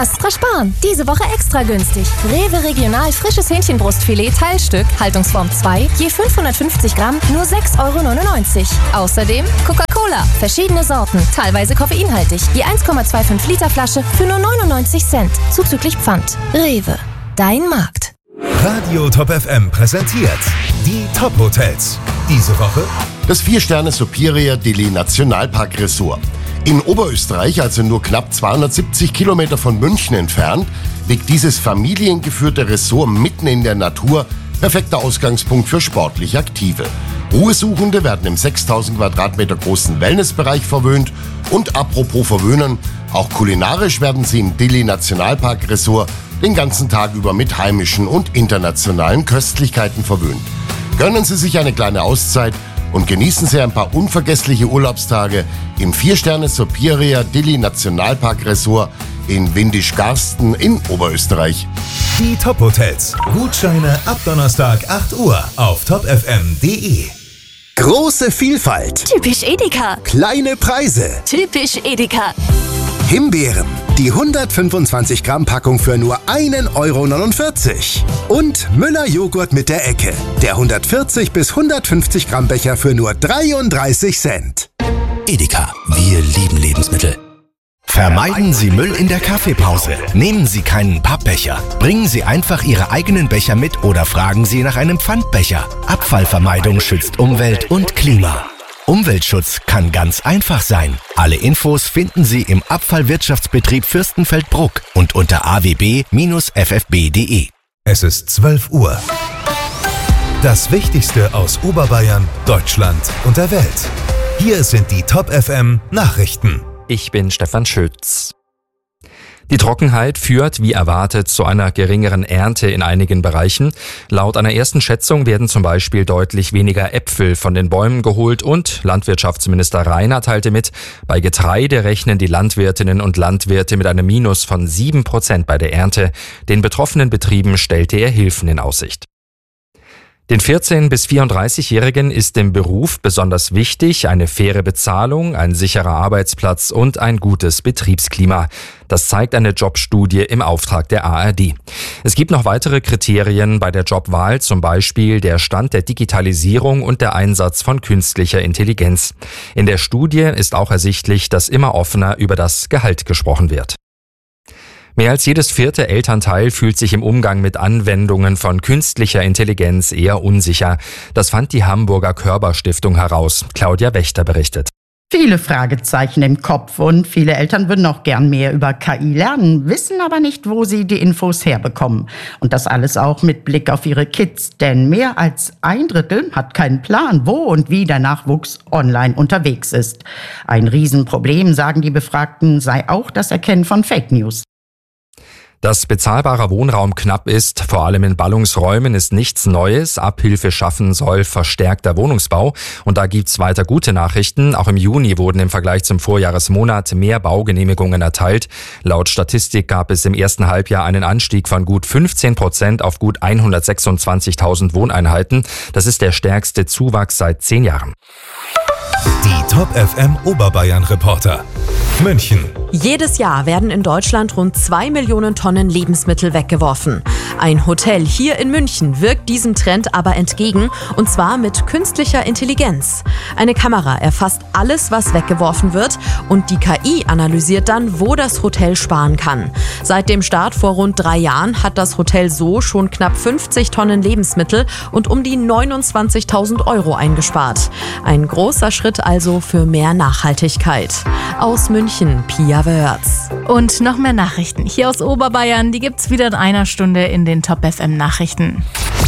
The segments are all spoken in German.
Extra sparen. Diese Woche extra günstig. Rewe Regional frisches Hähnchenbrustfilet Teilstück, Haltungsform 2, je 550 Gramm, nur 6,99 €. Außerdem Coca-Cola, verschiedene Sorten, teilweise koffeinhaltig, je 1,25 Liter Flasche für nur 99 Cent, zuzüglich Pfand. Rewe, dein Markt. Radio Top FM präsentiert die Top-Hotels. Diese Woche das 4-Sterne Superior Dili Nationalpark Resort. In Oberösterreich, also nur knapp 270 Kilometer von München entfernt, liegt dieses familiengeführte Resort mitten in der Natur, perfekter Ausgangspunkt für sportlich Aktive. Ruhesuchende werden im 6000 Quadratmeter großen Wellnessbereich verwöhnt und apropos verwöhnen, auch kulinarisch werden sie im Dili Nationalpark Resort den ganzen Tag über mit heimischen und internationalen Köstlichkeiten verwöhnt. Gönnen Sie sich eine kleine Auszeit und genießen Sie ein paar unvergessliche Urlaubstage im 4-Sterne Superior Dili Nationalpark Resort in Windisch-Garsten in Oberösterreich. Die Top-Hotels. Gutscheine ab Donnerstag 8 Uhr auf topfm.de. Große Vielfalt. Typisch Edeka. Kleine Preise. Typisch Edeka. Himbeeren. Die 125 Gramm Packung für nur 1,49 €. Und Müller Joghurt mit der Ecke. Der 140 bis 150 Gramm Becher für nur 33 Cent. Edeka. Wir lieben Lebensmittel. Vermeiden Sie Müll in der Kaffeepause. Nehmen Sie keinen Pappbecher. Bringen Sie einfach Ihre eigenen Becher mit oder fragen Sie nach einem Pfandbecher. Abfallvermeidung schützt Umwelt und Klima. Umweltschutz kann ganz einfach sein. Alle Infos finden Sie im Abfallwirtschaftsbetrieb Fürstenfeldbruck und unter awb-ffb.de. Es ist 12 Uhr. Das Wichtigste aus Oberbayern, Deutschland und der Welt. Hier sind die Top FM Nachrichten. Ich bin Stefan Schütz. Die Trockenheit führt, wie erwartet, zu einer geringeren Ernte in einigen Bereichen. Laut einer ersten Schätzung werden zum Beispiel deutlich weniger Äpfel von den Bäumen geholt und Landwirtschaftsminister Rainer teilte mit, bei Getreide rechnen die Landwirtinnen und Landwirte mit einem Minus von 7% bei der Ernte. Den betroffenen Betrieben stellte er Hilfen in Aussicht. Den 14- bis 34-Jährigen ist im Beruf besonders wichtig eine faire Bezahlung, ein sicherer Arbeitsplatz und ein gutes Betriebsklima. Das zeigt eine Jobstudie im Auftrag der ARD. Es gibt noch weitere Kriterien bei der Jobwahl, zum Beispiel der Stand der Digitalisierung und der Einsatz von künstlicher Intelligenz. In der Studie ist auch ersichtlich, dass immer offener über das Gehalt gesprochen wird. Mehr als jedes 4. Elternteil fühlt sich im Umgang mit Anwendungen von künstlicher Intelligenz eher unsicher. Das fand die Hamburger Körber-Stiftung heraus. Claudia Wächter berichtet. Viele Fragezeichen im Kopf und viele Eltern würden auch gern mehr über KI lernen, wissen aber nicht, wo sie die Infos herbekommen. Und das alles auch mit Blick auf ihre Kids, denn mehr als 1/3 hat keinen Plan, wo und wie der Nachwuchs online unterwegs ist. Ein Riesenproblem, sagen die Befragten, sei auch das Erkennen von Fake News. Dass bezahlbarer Wohnraum knapp ist, vor allem in Ballungsräumen, ist nichts Neues. Abhilfe schaffen soll verstärkter Wohnungsbau. Und da gibt's weiter gute Nachrichten. Auch im Juni wurden im Vergleich zum Vorjahresmonat mehr Baugenehmigungen erteilt. Laut Statistik gab es im ersten Halbjahr einen Anstieg von gut 15% auf gut 126.000 Wohneinheiten. Das ist der stärkste Zuwachs seit 10 Jahren. Die Top FM Oberbayern Reporter. München. Jedes Jahr werden in Deutschland rund 2 Millionen Tonnen Lebensmittel weggeworfen. Ein Hotel hier in München wirkt diesem Trend aber entgegen, und zwar mit künstlicher Intelligenz. Eine Kamera erfasst alles, was weggeworfen wird, und die KI analysiert dann, wo das Hotel sparen kann. Seit dem Start vor rund 3 Jahren hat das Hotel so schon knapp 50 Tonnen Lebensmittel und um die 29.000 € eingespart. Ein großer Schritt also für mehr Nachhaltigkeit. Aus München, Pia Wörz. Und noch mehr Nachrichten hier aus Oberbayern, die gibt's wieder in einer Stunde in den Top FM Nachrichten.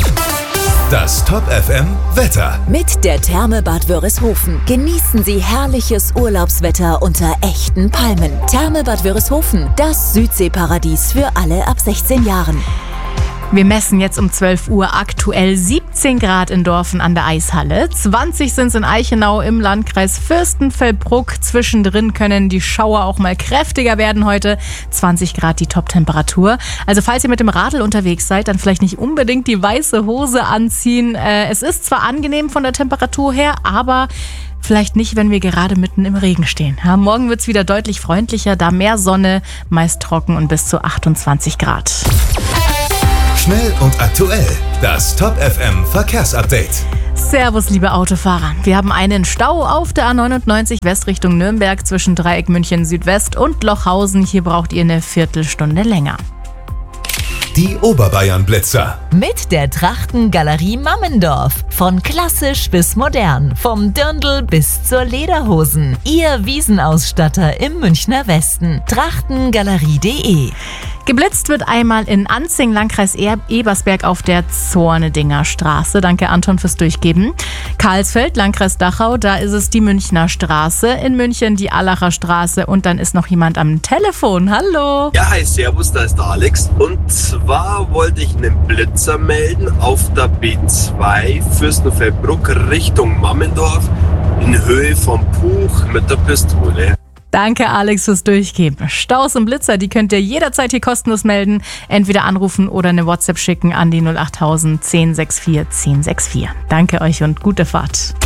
Das Top FM Wetter. Mit der Therme Bad Wörishofen genießen Sie herrliches Urlaubswetter unter echten Palmen. Therme Bad Wörishofen, das Südseeparadies für alle ab 16 Jahren. Wir messen jetzt um 12 Uhr aktuell 17 Grad in Dorfen an der Eishalle. 20 sind es in Eichenau im Landkreis Fürstenfeldbruck. Zwischendrin können die Schauer auch mal kräftiger werden heute. 20 Grad die Top-Temperatur. Also falls ihr mit dem Radl unterwegs seid, dann vielleicht nicht unbedingt die weiße Hose anziehen. Es ist zwar angenehm von der Temperatur her, aber vielleicht nicht, wenn wir gerade mitten im Regen stehen. Ja, morgen wird es wieder deutlich freundlicher, da mehr Sonne, meist trocken und bis zu 28 Grad. Schnell und aktuell. Das Top FM Verkehrsupdate. Servus, liebe Autofahrer. Wir haben einen Stau auf der A99 West Richtung Nürnberg zwischen Dreieck München Südwest und Lochhausen. Hier braucht ihr eine Viertelstunde länger. Die Oberbayern-Blitzer. Mit der Trachtengalerie Mammendorf. Von klassisch bis modern. Vom Dirndl bis zur Lederhosen. Ihr Wiesenausstatter im Münchner Westen. Trachtengalerie.de. Geblitzt wird einmal in Anzing, Landkreis Ebersberg auf der Zornedinger Straße. Danke, Anton, fürs Durchgeben. Karlsfeld, Landkreis Dachau, da ist es die Münchner Straße. In München die Allacher Straße. Und dann ist noch jemand am Telefon. Hallo. Ja, hi, servus, da ist der Alex. Und zwar wollte ich einen Blitzer melden auf der B2 Fürstenfeldbruck Richtung Mammendorf in Höhe vom Puch mit der Pistole. Danke, Alex, fürs Durchgeben. Staus und Blitzer, die könnt ihr jederzeit hier kostenlos melden. Entweder anrufen oder eine WhatsApp schicken an die 08000 1064 1064. Danke euch und gute Fahrt.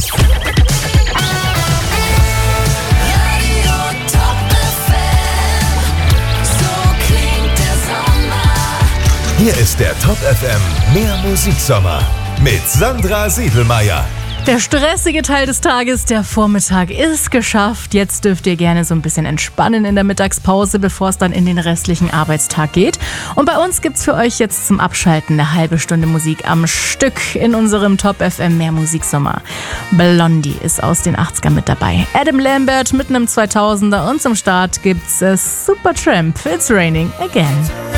Hier ist der Top FM Mehr Musiksommer mit Sandra Siedelmeier. Der stressige Teil des Tages, der Vormittag, ist geschafft. Jetzt dürft ihr gerne so ein bisschen entspannen in der Mittagspause, bevor es dann in den restlichen Arbeitstag geht. Und bei uns gibt's für euch jetzt zum Abschalten eine halbe Stunde Musik am Stück in unserem Top FM Mehr Musiksommer. Blondie ist aus den 80ern mit dabei. Adam Lambert mit einem 2000er und zum Start gibt's Supertramp, It's Raining Again.